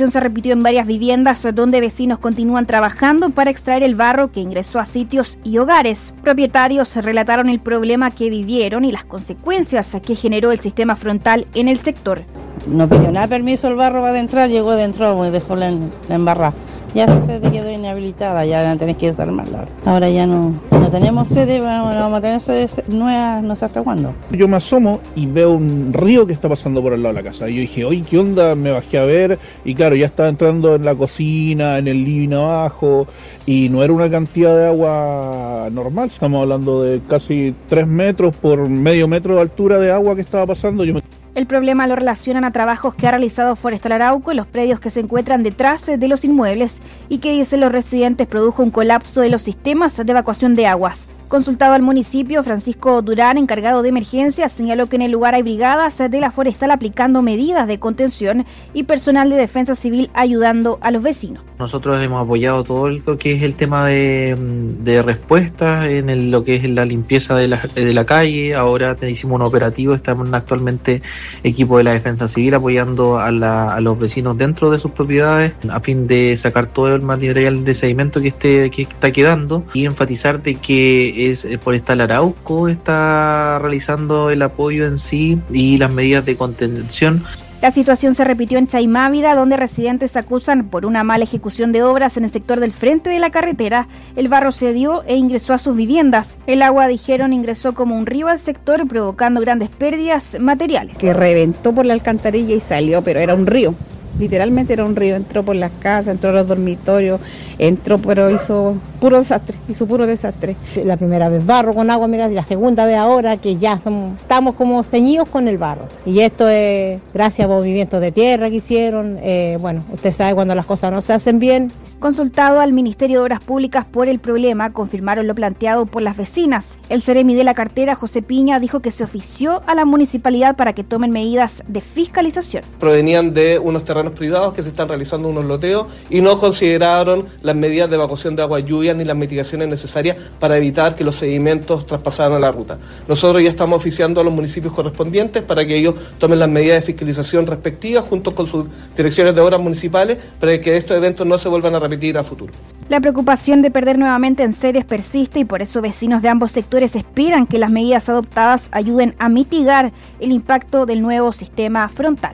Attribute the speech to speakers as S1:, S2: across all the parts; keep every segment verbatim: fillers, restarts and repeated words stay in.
S1: situación se repitió en varias viviendas donde vecinos continúan trabajando para extraer el barro que ingresó a sitios y hogares. Propietarios relataron el problema que vivieron y las consecuencias que generó el sistema frontal en el sector.
S2: No pidió nada permiso, el barro va de entrar, llegó dentro y dejó la, la embarrada. Ya la sede quedó inhabilitada, ya la tenés que desarmarla. Ahora ya no, no tenemos sede, bueno, vamos a tener sede nueva, no sé hasta cuándo.
S3: Yo me asomo y veo un río que está pasando por al lado de la casa. Y yo dije, oye, ¿qué onda? Me bajé a ver y claro, ya estaba entrando en la cocina, en el living abajo y no era una cantidad de agua normal. Estamos hablando de casi tres metros por medio metro de altura de agua que estaba pasando. Yo me...
S1: El problema lo relacionan a trabajos que ha realizado Forestal Arauco en los predios que se encuentran detrás de los inmuebles y que, dicen los residentes, produjo un colapso de los sistemas de evacuación de aguas. Consultado al municipio, Francisco Durán, encargado de emergencias, señaló que en el lugar hay brigadas de la Forestal aplicando medidas de contención y personal de defensa civil ayudando a los vecinos.
S4: Nosotros hemos apoyado todo lo que es el tema de, de respuesta en el, lo que es la limpieza de la, de la calle. Ahora te hicimos un operativo, estamos actualmente equipo de la defensa civil apoyando a, la, a los vecinos dentro de sus propiedades a fin de sacar todo el material de sedimento que, esté, que está quedando y enfatizar de que es Forestal Arauco está realizando el apoyo en sí y las medidas de contención.
S1: La situación se repitió en Chaimávida, donde residentes acusan por una mala ejecución de obras en el sector del frente de la carretera. El barro cedió e ingresó a sus viviendas. El agua, dijeron, ingresó como un río al sector, provocando grandes pérdidas materiales.
S2: Que reventó por la alcantarilla y salió, pero era un río. Literalmente era un río, entró por las casas, entró a los dormitorios, entró, pero hizo puro desastre, hizo puro desastre. La primera vez barro con agua, amigas, y la segunda vez ahora que ya somos, estamos como ceñidos con el barro. Y esto es gracias a movimientos de tierra que hicieron, eh, bueno, usted sabe cuando las cosas no se hacen bien.
S1: Consultado al Ministerio de Obras Públicas por el problema, confirmaron lo planteado por las vecinas. El seremi de la cartera, José Piña, dijo que se ofició a la municipalidad para que tomen medidas de fiscalización.
S5: Provenían de unos terrenos privados que se están realizando unos loteos y no consideraron las medidas de evacuación de agua lluvia ni las mitigaciones necesarias para evitar que los sedimentos traspasaran a la ruta. Nosotros ya estamos oficiando a los municipios correspondientes para que ellos tomen las medidas de fiscalización respectivas junto con sus direcciones de obras municipales para que estos eventos no se vuelvan a repetir a futuro.
S1: La preocupación de perder nuevamente en sedes persiste y por eso vecinos de ambos sectores esperan que las medidas adoptadas ayuden a mitigar el impacto del nuevo sistema frontal.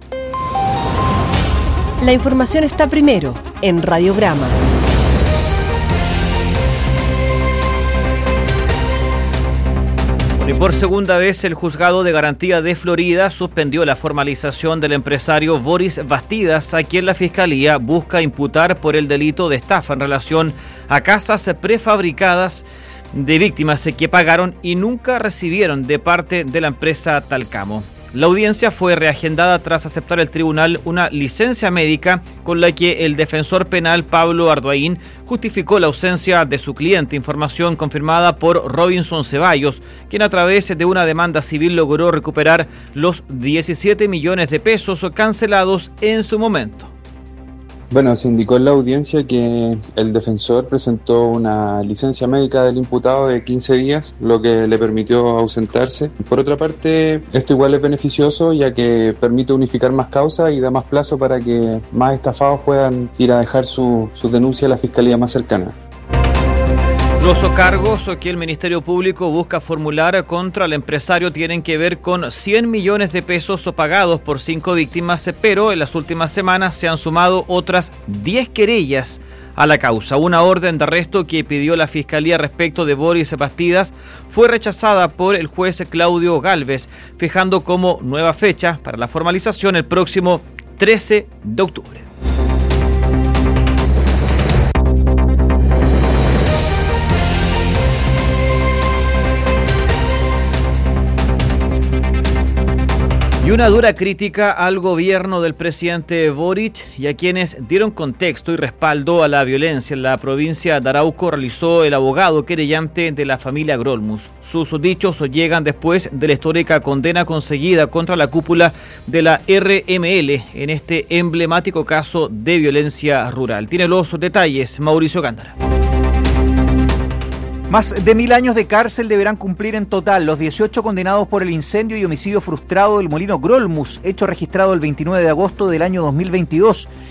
S6: La información está primero en Radiograma.
S7: Y por segunda vez, el Juzgado de Garantía de Florida suspendió la formalización del empresario Boris Bastidas, a quien la Fiscalía busca imputar por el delito de estafa en relación a casas prefabricadas de víctimas que pagaron y nunca recibieron de parte de la empresa Talcamo. La audiencia fue reagendada tras aceptar el tribunal una licencia médica con la que el defensor penal Pablo Arduaín justificó la ausencia de su cliente, información confirmada por Robinson Ceballos, quien a través de una demanda civil logró recuperar los diecisiete millones de pesos cancelados en su momento.
S8: Bueno, se indicó en la audiencia que el defensor presentó una licencia médica del imputado de quince días, lo que le permitió ausentarse. Por otra parte, esto igual es beneficioso ya que permite unificar más causas y da más plazo para que más estafados puedan ir a dejar su, su denuncia a la fiscalía más cercana.
S7: Los cargos que el Ministerio Público busca formular contra el empresario tienen que ver con cien millones de pesos pagados por cinco víctimas, pero en las últimas semanas se han sumado otras diez querellas a la causa. Una orden de arresto que pidió la Fiscalía respecto de Boris Bastidas fue rechazada por el juez Claudio Gálvez, fijando como nueva fecha para la formalización el próximo trece de octubre. Y una dura crítica al gobierno del presidente Boric y a quienes dieron contexto y respaldo a la violencia en la provincia de Arauco realizó el abogado querellante de la familia Grolmus. Sus dichos llegan después de la histórica condena conseguida contra la cúpula de la R M L en este emblemático caso de violencia rural. Tiene los detalles Mauricio Gándara.
S9: Más de mil años de cárcel deberán cumplir en total los dieciocho condenados por el incendio y homicidio frustrado del molino Grolmus, hecho registrado el veintinueve de agosto del año dos mil veintidós.